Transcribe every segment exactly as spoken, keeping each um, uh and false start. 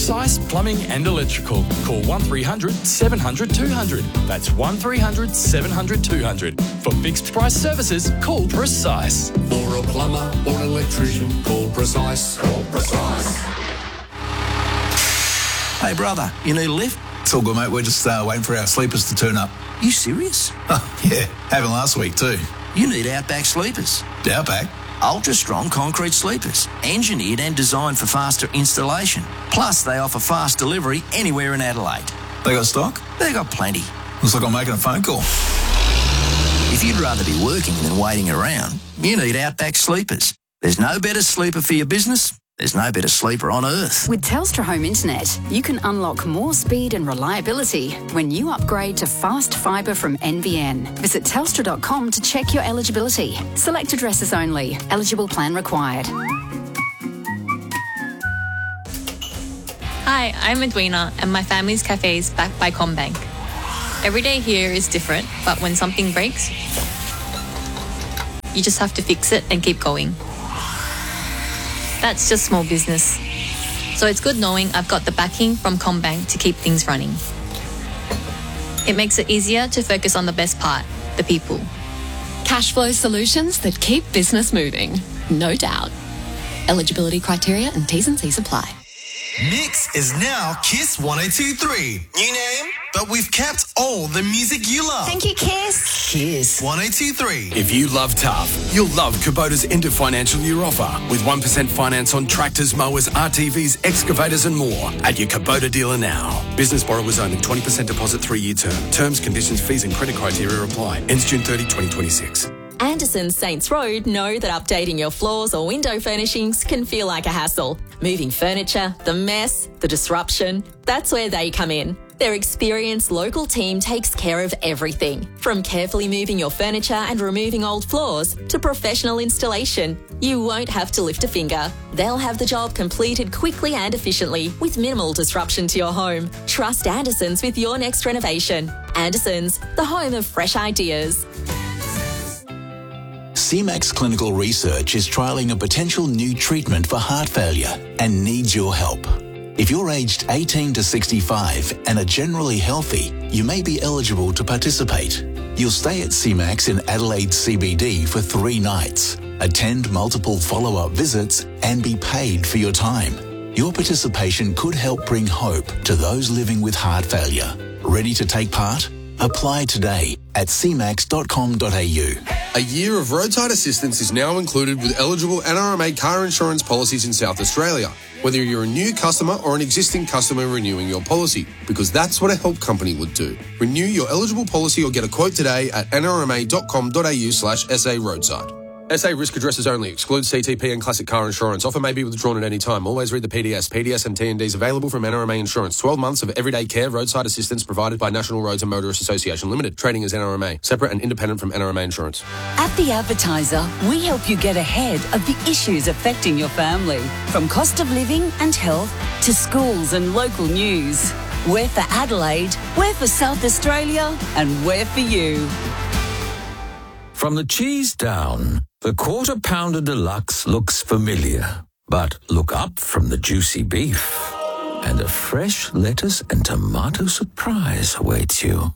Precise Plumbing and Electrical. Call one three hundred seven hundred two hundred. That's one three hundred seven hundred two hundred. For fixed price services, call Precise. For a plumber or an electrician, call Precise. Call Precise. Hey, brother, you need a lift? It's all good, mate. We're just uh, waiting for our sleepers to turn up. You serious? Oh, yeah. Happened last week too. You need Outback sleepers. Outback? Ultra-strong concrete sleepers. Engineered and designed for faster installation. Plus, they offer fast delivery anywhere in Adelaide. They got stock? They got plenty. Looks like I'm making a phone call. If you'd rather be working than waiting around, you need Outback sleepers. There's no better sleeper for your business. There's no better sleeper on earth. With Telstra Home Internet, you can unlock more speed and reliability when you upgrade to fast fibre from N B N. Visit telstra dot com to check your eligibility. Select addresses only. Eligible plan required. Hi, I'm Edwina and my family's cafe is backed by CommBank. Every day here is different, but when something breaks, you just have to fix it and keep going. That's just small business. So it's good knowing I've got the backing from CommBank to keep things running. It makes it easier to focus on the best part, the people. Cash flow solutions that keep business moving. No doubt. Eligibility criteria and T's and C's apply. Mix is now Kiss one oh two three. New name, but we've kept all the music you love. Thank you, Kiss. Kiss one oh two three. If you love tough, you'll love Kubota's end of financial year offer with one percent finance on tractors, mowers, R T Vs, excavators and more at your Kubota dealer now. Business borrowers only, twenty percent deposit, three-year term. Terms, conditions, fees and credit criteria apply. Ends June thirtieth, twenty twenty-six. Anderson Saints Road know that updating your floors or window furnishings can feel like a hassle. Moving furniture, the mess, the disruption, that's where they come in. Their experienced local team takes care of everything, from carefully moving your furniture and removing old floors to professional installation. You won't have to lift a finger. They'll have the job completed quickly and efficiently with minimal disruption to your home. Trust Anderson's with your next renovation. Anderson's, the home of fresh ideas. C MAX Clinical Research is trialling a potential new treatment for heart failure and needs your help. If you're aged eighteen to sixty-five and are generally healthy, you may be eligible to participate. You'll stay at C MAX in Adelaide C B D for three nights, attend multiple follow-up visits and be paid for your time. Your participation could help bring hope to those living with heart failure. Ready to take part? Apply today at c max dot com dot a u. A year of roadside assistance is now included with eligible N R M A car insurance policies in South Australia, whether you're a new customer or an existing customer renewing your policy, because that's what a help company would do. Renew your eligible policy or get a quote today at n r m a dot com dot a u slash s a roadside. S A risk addresses only. Exclude C T P and classic car insurance. Offer may be withdrawn at any time. Always read the P D S. P D S and T and Ds available from N R M A Insurance. twelve months of everyday care roadside assistance provided by National Roads and Motorists Association Limited. Trading as N R M A. Separate and independent from N R M A Insurance. At The Advertiser, we help you get ahead of the issues affecting your family. From cost of living and health to schools and local news. We're for Adelaide, we're for South Australia, and we're for you. From the cheese down, the Quarter Pounder Deluxe looks familiar. But look up from the juicy beef, and a fresh lettuce and tomato surprise awaits you.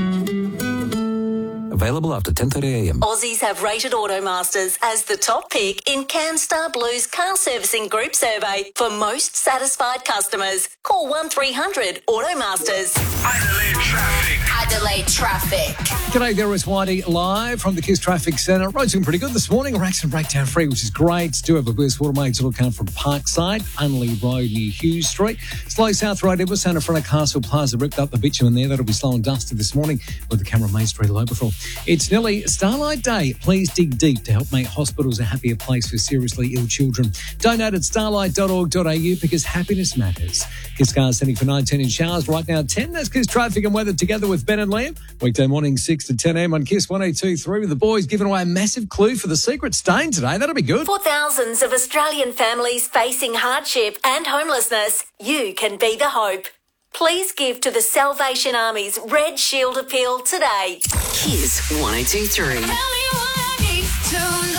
Available after ten thirty a m. Aussies have rated Automasters as the top pick in CanStar Blue's car servicing group survey for most satisfied customers. Call one three hundred Automasters. Adelaide Traffic. Adelaide Traffic. G'day there, it's Whitey live from the Kiss Traffic Centre. Roads looking pretty good this morning. Raxton breakdown free, which is great. Do have a burst water main to look out from Parkside, Unley Road near Hughes Street. Slow South Road, Edward Centre, front of Castle Plaza, ripped up the bitumen there. That'll be slow and dusty this morning with the camera Main Street low before. It's nearly Starlight Day. Please dig deep to help make hospitals a happier place for seriously ill children. Donate at starlight dot org dot a u because happiness matters. Kiss cars setting for nineteen in showers right now ten. That's Kiss Traffic and Weather together with Ben and Liam. Weekday morning six to ten a m on Kiss one oh two point three with the boys giving away a massive clue for the secret stain today. That'll be good. For thousands of Australian families facing hardship and homelessness, you can be the hope. Please give to the Salvation Army's Red Shield Appeal today. Kiss one oh two point three.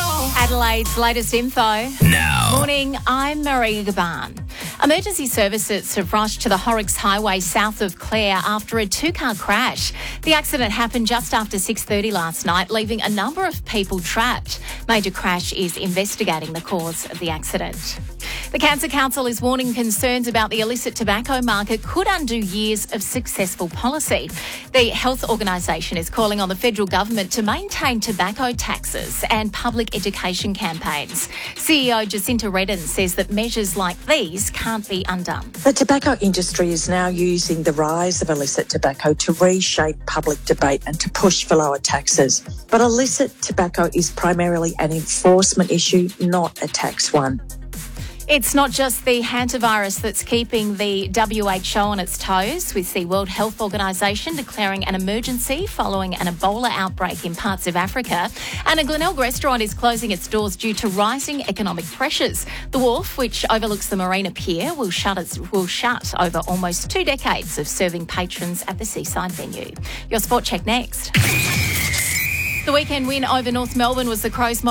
Adelaide's latest info. Now. Morning, I'm Maria Gaban. Emergency services have rushed to the Horrocks Highway south of Clare after a two-car crash. The accident happened just after six thirty last night, leaving a number of people trapped. Major Crash is investigating the cause of the accident. The Cancer Council is warning concerns about the illicit tobacco market could undo years of successful policy. The health organisation is calling on the federal government to maintain tobacco taxes and public education campaigns. C E O Jacinta Redden says that measures like these can't be undone. The tobacco industry is now using the rise of illicit tobacco to reshape public debate and to push for lower taxes. But illicit tobacco is primarily an enforcement issue, not a tax one. It's not just the hantavirus that's keeping the W H O on its toes, with the World Health Organisation declaring an emergency following an Ebola outbreak in parts of Africa. And a Glenelg restaurant is closing its doors due to rising economic pressures. The Wharf, which overlooks the Marina Pier, will shut, its, will shut over almost two decades of serving patrons at the seaside venue. Your Sport Check next. The weekend win over North Melbourne was the Crows'